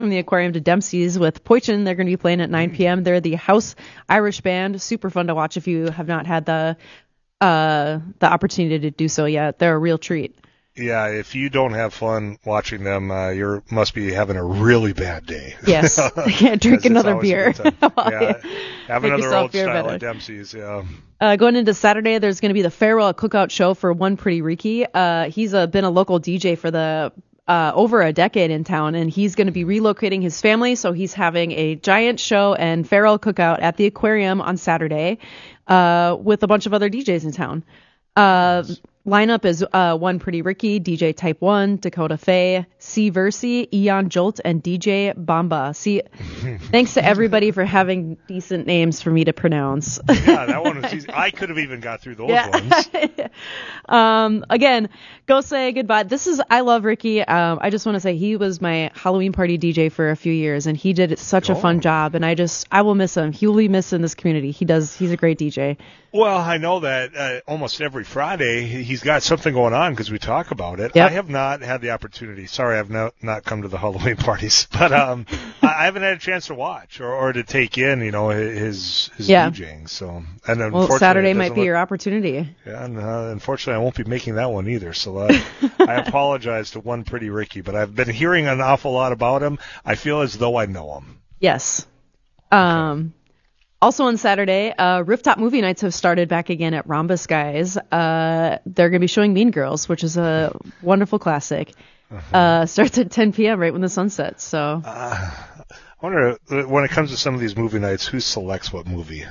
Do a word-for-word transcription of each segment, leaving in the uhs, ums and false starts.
from the aquarium to Dempsey's with Poichin. They're going to be playing at nine p.m. They're the house Irish band. Super fun to watch if you have not had the uh, the opportunity to do so yet. They're a real treat. Yeah, if you don't have fun watching them, uh, you must be having a really bad day. Yes, I can't drink another beer. Yeah, have Make another old style better. at Dempsey's. Yeah. Uh, going into Saturday, there's going to be the Farewell Cookout Show for One Pretty Ricky. Uh, he's uh, been a local D J for the uh, over a decade in town, and he's going to be relocating his family, so he's having a giant show and Farewell Cookout at the aquarium on Saturday uh, with a bunch of other D Js in town. Uh, lineup is uh, One Pretty Ricky, D J Type one, Dakota Faye, C Versi, Eon Jolt, and D J Bamba. See, thanks to everybody for having decent names for me to pronounce. Yeah, that one was easy. I could have even got through those yeah. ones. um, again, go say goodbye. This is, I love Ricky. Um, I just want to say he was my Halloween party D J for a few years, and he did such oh. a fun job, and I just, I will miss him. He will be missed in this community. He does, he's a great D J. Well, I know that uh, almost every Friday he's got something going on because we talk about it. Yep. I have not had the opportunity. Sorry, I've not, not come to the Halloween parties, but um, I haven't had a chance to watch or, or to take in, you know, his his yeah. DJing. So, and well, Saturday might be look, your opportunity. Yeah, and uh, unfortunately, I won't be making that one either. So uh, I apologize to One Pretty Ricky, but I've been hearing an awful lot about him. I feel as though I know him. Yes. Um. Okay. Also on Saturday, uh, Rooftop Movie Nights have started back again at Rhombus Guys. Uh, they're going to be showing Mean Girls, which is a wonderful classic. Uh-huh. Uh, starts at ten p.m. right when the sun sets. So, uh, I wonder, when it comes to some of these movie nights, who selects what movie?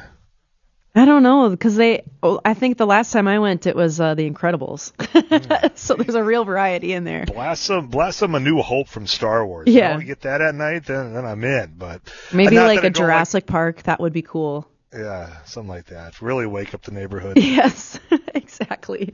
I don't know, because they, oh, I think the last time I went, it was uh, The Incredibles. Mm. So there's a real variety in there. Blast them, blast them A New Hope from Star Wars. Yeah. If I get that at night, then, then I'm in. But maybe like a Jurassic like, Park, that would be cool. Yeah, something like that. Really wake up the neighborhood. Yes, exactly.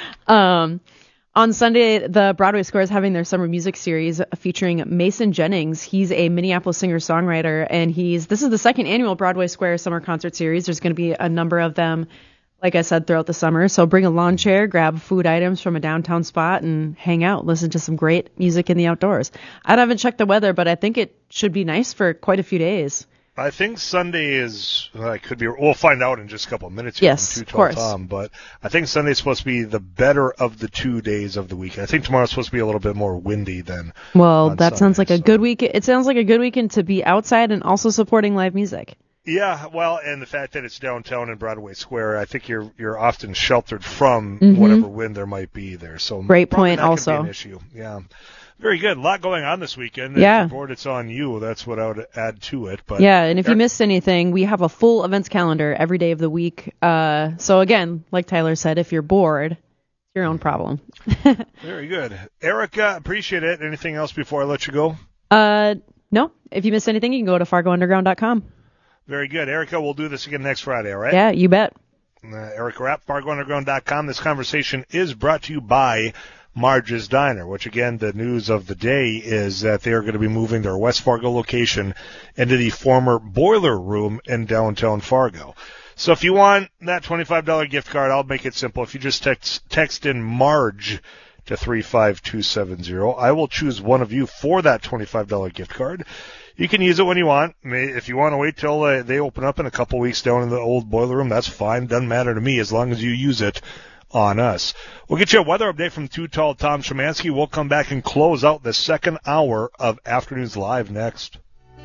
Um, on Sunday, the Broadway Square is having their summer music series featuring Mason Jennings. He's a Minneapolis singer-songwriter, and he's this is the second annual Broadway Square summer concert series. There's going to be a number of them, like I said, throughout the summer. So bring a lawn chair, grab food items from a downtown spot, and hang out. Listen to some great music in the outdoors. I haven't checked the weather, but I think it should be nice for quite a few days. I think Sunday is, uh, I could be, we'll find out in just a couple of minutes here yes, from of course. Tom, but I think Sunday's supposed to be the better of the two days of the weekend. I think tomorrow's supposed to be a little bit more windy than Well, that Sunday, sounds like so. a good week. It sounds like a good weekend to be outside and also supporting live music. Yeah, well, and the fact that it's downtown in Broadway Square, I think you're you're often sheltered from mm-hmm. whatever wind there might be there. So great point that also. Could be an issue. Yeah. Very good. A lot going on this weekend. Yeah. If you're bored, it's on you. That's what I would add to it. But yeah, and if you missed anything, we have a full events calendar every day of the week. Uh, so again, like Tyler said, if you're bored, it's your own problem. Very good. Erica, appreciate it. Anything else before I let you go? Uh, no. If you missed anything, you can go to fargo underground dot com. Very good. Erica, we'll do this again next Friday, all right? Yeah, you bet. Uh, Erica Rapp, fargo underground dot com. This conversation is brought to you by Marge's Diner, which again, the news of the day is that they are going to be moving their West Fargo location into the former Boiler Room in downtown Fargo. So if you want that twenty-five dollars gift card, I'll make it simple. If you just text, text in Marge to three five two seven zero, I will choose one of you for that twenty-five dollars gift card. You can use it when you want. If you want to wait till uh, they open up in a couple weeks down in the old Boiler Room, that's fine. Doesn't matter to me as long as you use it on us. We'll get you a weather update from Too Tall Tom Szymanski. We'll come back and close out the second hour of Afternoons Live next.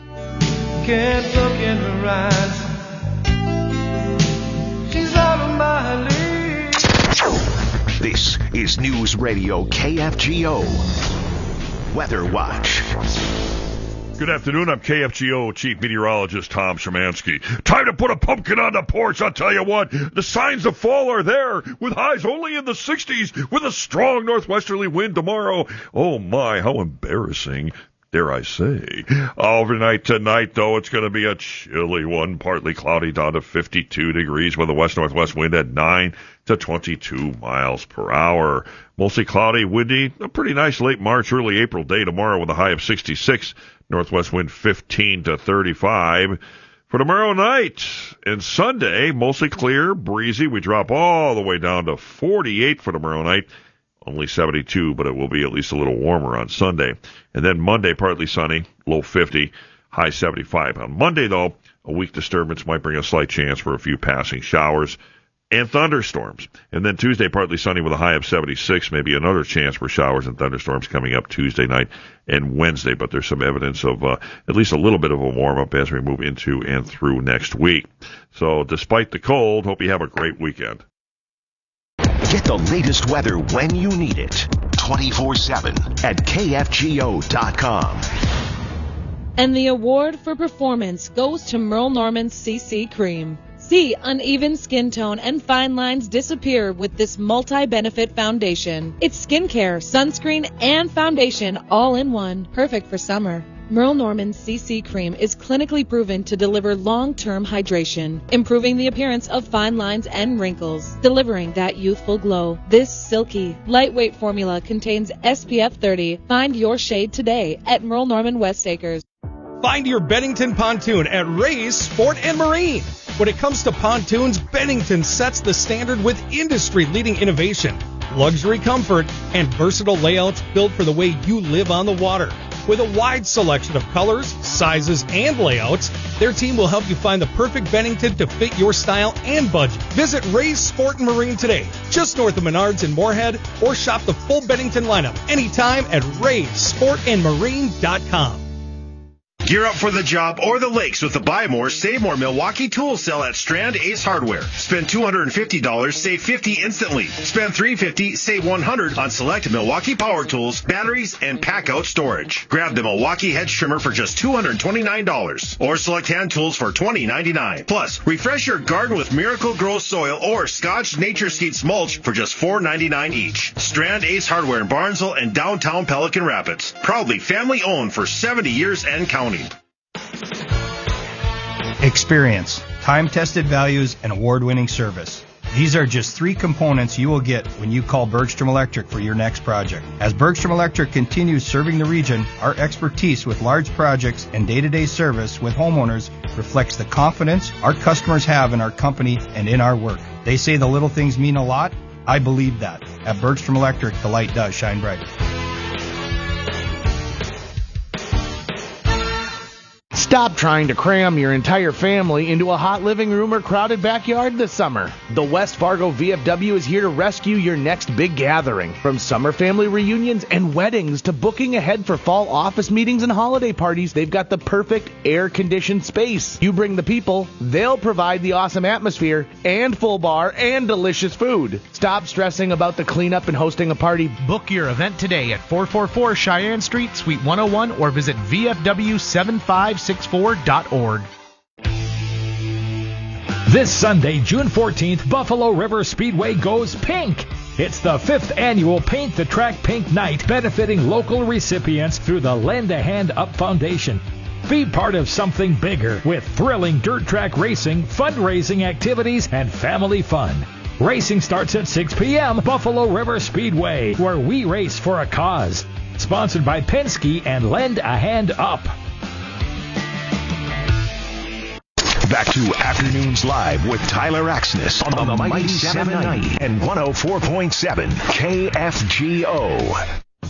Can't look in her eyes. She's out of my league. This is News Radio K F G O Weather Watch. Good afternoon, I'm K F G O Chief Meteorologist Tom Szymanski. Time to put a pumpkin on the porch, I'll tell you what. The signs of fall are there, with highs only in the sixties, with a strong northwesterly wind tomorrow. Oh my, how embarrassing, dare I say. Overnight tonight, though, it's going to be a chilly one, partly cloudy down to fifty-two degrees, with a west-northwest wind at nine to twenty-two miles per hour. Mostly cloudy, windy, a pretty nice late March, early April day tomorrow with a high of sixty-six. Northwest wind fifteen to thirty-five. For tomorrow night and Sunday, mostly clear, breezy. We drop all the way down to forty-eight for tomorrow night. only seventy-two, but it will be at least a little warmer on Sunday. And then Monday, partly sunny, low fifty, high seventy-five. On Monday, though, a weak disturbance might bring a slight chance for a few passing showers and thunderstorms. And then Tuesday, partly sunny with a high of seventy-six, maybe another chance for showers and thunderstorms coming up Tuesday night and Wednesday. But there's some evidence of uh, at least a little bit of a warm-up as we move into and through next week. So despite the cold, hope you have a great weekend. Get the latest weather when you need it. twenty-four seven at K F G O dot com. And the award for performance goes to Merle Norman's C C Cream. See uneven skin tone and fine lines disappear with this multi-benefit foundation. It's skincare, sunscreen, and foundation all in one. Perfect for summer. Merle Norman's C C Cream is clinically proven to deliver long-term hydration, improving the appearance of fine lines and wrinkles, delivering that youthful glow. This silky, lightweight formula contains S P F thirty. Find your shade today at Merle Norman West Acres. Find your Bennington pontoon at Ray's Sport and Marine. When it comes to pontoons, Bennington sets the standard with industry-leading innovation, luxury comfort, and versatile layouts built for the way you live on the water. With a wide selection of colors, sizes, and layouts, their team will help you find the perfect Bennington to fit your style and budget. Visit Ray's Sport and Marine today, just north of Menards in Moorhead, or shop the full Bennington lineup anytime at rays sport and marine dot com. Gear up for the job or the lakes with the Buy More, Save More Milwaukee Tool Sale at Strand Ace Hardware. Spend two hundred fifty dollars, save fifty dollars instantly. Spend three hundred fifty dollars, save one hundred dollars on select Milwaukee power tools, batteries, and pack-out storage. Grab the Milwaukee hedge trimmer for just two hundred twenty-nine dollars or select hand tools for twenty ninety-nine. Plus, refresh your garden with Miracle Grow Soil or Scotch Nature Seeds mulch for just four ninety-nine each. Strand Ace Hardware in Barnesville and downtown Pelican Rapids. Proudly family-owned for seventy years and counting. Experience, time-tested values, and award-winning service. These are just three components you will get when you call Bergstrom Electric for your next project. As Bergstrom Electric continues serving the region, our expertise with large projects and day-to-day service with homeowners reflects the confidence our customers have in our company and in our work. They say the little things mean a lot. I believe that. At Bergstrom Electric, the light does shine bright. Stop trying to cram your entire family into a hot living room or crowded backyard this summer. The West Fargo V F W is here to rescue your next big gathering. From summer family reunions and weddings to booking ahead for fall office meetings and holiday parties, they've got the perfect air-conditioned space. You bring the people, they'll provide the awesome atmosphere and full bar and delicious food. Stop stressing about the cleanup and hosting a party. Book your event today at four forty-four Cheyenne Street, Suite one oh one, or visit V F W seven five six four dot org. This Sunday, June fourteenth, Buffalo River Speedway goes pink. It's the fifth annual Paint the Track Pink Night, benefiting local recipients through the Lend a Hand Up Foundation. Be part of something bigger with thrilling dirt track racing, fundraising activities, and family fun. Racing starts at six p.m. Buffalo River Speedway, where we race for a cause. Sponsored by Penske and Lend a Hand Up. Back to Afternoons Live with Tyler Axness on the Mighty seven ninety and one oh four point seven K F G O.